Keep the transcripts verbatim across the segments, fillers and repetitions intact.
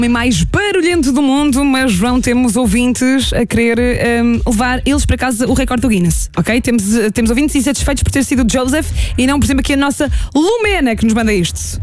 homem mais barulhento do mundo, mas João, temos ouvintes a querer um, levar eles para casa o recorde do Guinness, ok? Temos, temos ouvintes insatisfeitos por ter sido o Joseph e não, por exemplo, aqui a nossa Lumena que nos manda isto.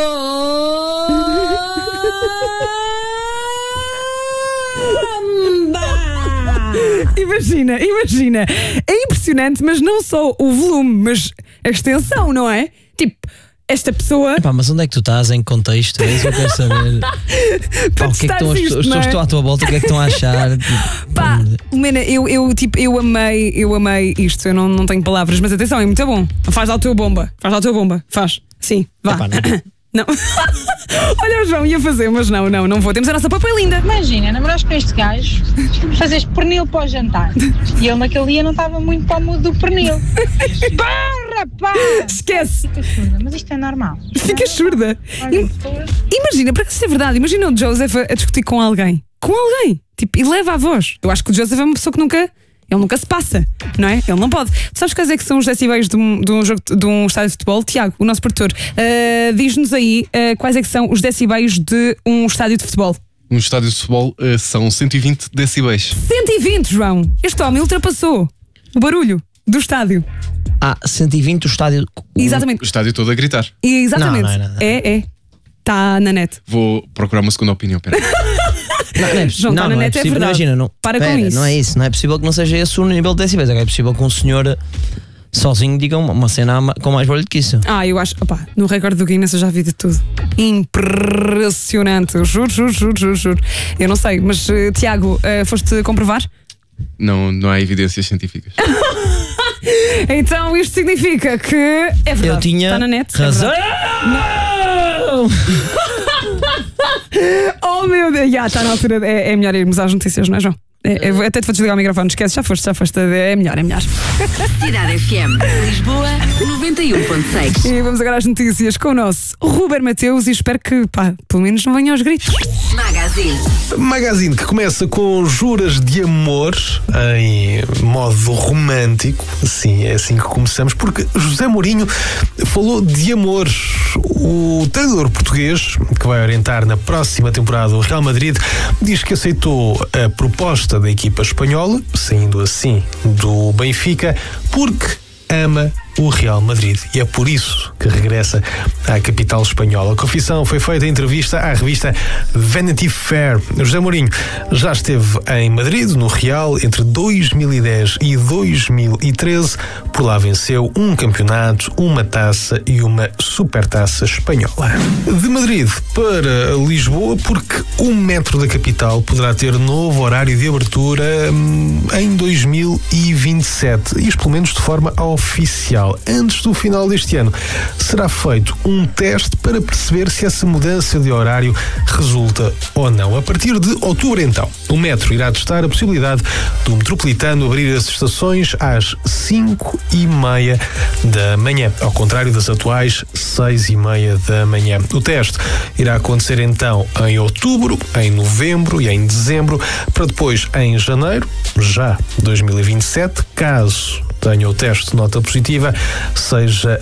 Imagina, imagina. É impressionante, mas não só o volume, mas a extensão, não é? Tipo, esta pessoa. Epá, mas onde é que tu estás em contexto? É isso que eu quero saber. Pá, o que é que estão as pessoas que estão à tua volta? O que é que estão a achar? Pá, Lumena, eu, eu, tipo, eu amei, eu amei isto. Eu não, não tenho palavras, mas atenção, é muito bom. Faz lá a tua bomba. Faz lá a tua bomba. Faz. Sim, vá. Epá, não. Não. Olha, o João ia fazer, mas não, não, não vou. Temos a nossa papelinda. Imagina, namoraste com este gajo, fazes pernil para o jantar. E ele naquele dia não estava muito para o mundo do pernil. Barra, pá! Esquece! Fica surda, mas isto é normal. Fica surda. Olha, Im- Imagina, para que isso é verdade, imagina o Joseph a, a discutir com alguém. Com alguém. Tipo, e leva a voz. Eu acho que o Joseph é uma pessoa que nunca. Ele nunca se passa, não é? Ele não pode. Tu sabes quais é que são os decibéis de um, de um, jogo, de um estádio de futebol? Tiago, o nosso produtor, uh, diz-nos aí uh, quais é que são os decibéis de um estádio de futebol. Um estádio de futebol uh, são cento e vinte decibéis. cento e vinte, João! Este homem ultrapassou o barulho do estádio. Ah, cento e vinte o estádio. Exatamente. O estádio todo a gritar. E exatamente. Não, não é nada. É, é. Está na net. Vou procurar uma segunda opinião. Pera. Não, não é, João, não, tá na não é net, é possível. verdade. Imagina, não, Para com pera, isso. não é isso. Não é possível que não seja esse o nível de decibéis. É possível que um senhor sozinho diga uma, uma cena com mais barulho que isso. Ah, eu acho. Opá, no recorde do Guinness eu já vi de tudo. Impressionante. Eu juro, juro, juro, juro, juro. Eu não sei, mas uh, Tiago, uh, foste comprovar? Não, não há evidências científicas. Então isto significa que é verdade. Eu tinha Está na net. é razão. verdade. Oh meu Deus, já está na altura. de- É, é melhor irmos às notícias, não é, João? É, é, até te vou desligar o microfone, esquece, já foste, já foste. É melhor, é melhor. Cidade F M, Lisboa, noventa e um ponto seis. E vamos agora às notícias com o nosso Ruben Mateus e espero que, pá, pelo menos não venham aos gritos. Magazine. Magazine que começa com juras de amor em modo romântico. Sim, é assim que começamos, porque José Mourinho falou de amor. O treinador português, que vai orientar na próxima temporada o Real Madrid, diz que aceitou a proposta da equipa espanhola, saindo assim do Benfica, porque ama o Real Madrid e é por isso que regressa à capital espanhola. A confissão foi feita em entrevista à revista Vanity Fair. José Mourinho já esteve em Madrid, no Real, entre dois mil e dez e dois mil e treze. Por lá venceu um campeonato, uma taça e uma supertaça espanhola. De Madrid para Lisboa, porque o metro da capital poderá ter novo horário de abertura hum, em dois mil e vinte e sete, isto pelo menos de forma oficial. Antes do final deste ano, será feito um teste para perceber se essa mudança de horário resulta ou não. A partir de outubro, então, o metro irá testar a possibilidade do metropolitano abrir as estações às cinco e meia da manhã, ao contrário das atuais seis e meia da manhã. O teste irá acontecer então em outubro, em novembro e em dezembro, para depois em janeiro, já dois mil e vinte e sete, caso tenha o teste de nota positiva, seja